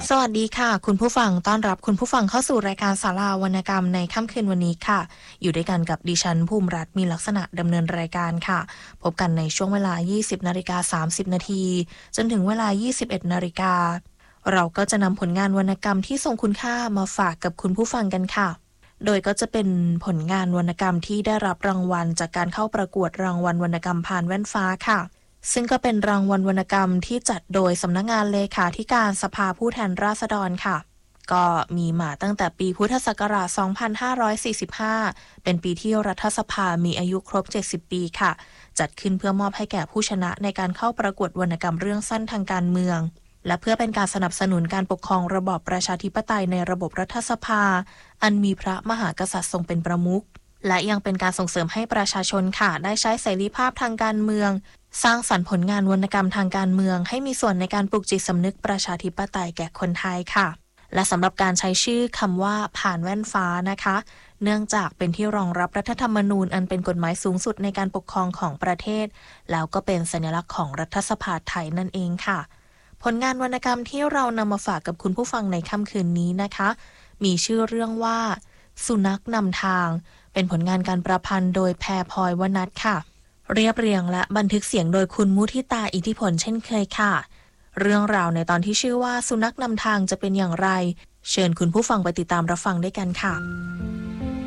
สวัสดีค่ะคุณผู้ฟังต้อนรับคุณผู้ฟังเข้าสู่รายการศาลาวรรณกรรมในค่ำคืนวันนี้ค่ะอยู่ด้วยกันกับดิฉันภูมิรัตน์มีลักษณะดำเนินรายการค่ะพบกันในช่วงเวลา 20:30 นาทีจนถึงเวลา 21 นาฬิกาเราก็จะนำผลงานวรรณกรรมที่ทรงคุณค่ามาฝากกับคุณผู้ฟังกันค่ะโดยก็จะเป็นผลงานวรรณกรรมที่ได้รับรางวัลจากการเข้าประกวดรางวัลวรรณกรรมผ่านแว่นฟ้าค่ะซึ่งก็เป็นรางวัลวรรณกรรมที่จัดโดยสำนักงานเลขาธิการสภาผู้แทนราษฎรค่ะก็มีมาตั้งแต่ปีพุทธศักราช 2545 เป็นปีที่รัฐสภามีอายุครบ 70 ปีค่ะจัดขึ้นเพื่อมอบให้แก่ผู้ชนะในการเข้าประกวดวรรณกรรมเรื่องสั้นทางการเมืองและเพื่อเป็นการสนับสนุนการปกครองระบอบประชาธิปไตยในระบบรัฐสภาอันมีพระมหากษัตริย์ทรงเป็นประมุขและยังเป็นการส่งเสริมให้ประชาชนค่ะได้ใช้เสรีภาพทางการเมืองสร้างสรรค์ผลงานวรรณกรรมทางการเมืองให้มีส่วนในการปลุกจิตสำนึกประชาธิปไตยแก่คนไทยค่ะและสำหรับการใช้ชื่อคำว่าผ่านแว่นฟ้านะคะเนื่องจากเป็นที่รองรับรัฐธรรมนูญอันเป็นกฎหมายสูงสุดในการปกครองของประเทศแล้วก็เป็นสัญลักษณ์ของรัฐสภาไทยนั่นเองค่ะผลงานวรรณกรรมที่เรานำมาฝากกับคุณผู้ฟังในค่ำคืนนี้นะคะมีชื่อเรื่องว่าสุนัขนำทางเป็นผลงานการประพันธ์โดยแพรพลอยวนัทค่ะเรียบเรียงและบันทึกเสียงโดยคุณมุทิตาอิทธิพลเช่นเคยค่ะเรื่องราวในตอนที่ชื่อว่าสุนัขนำทางจะเป็นอย่างไรเชิญคุณผู้ฟังไปติดตามรับฟังด้วยกันค่ะ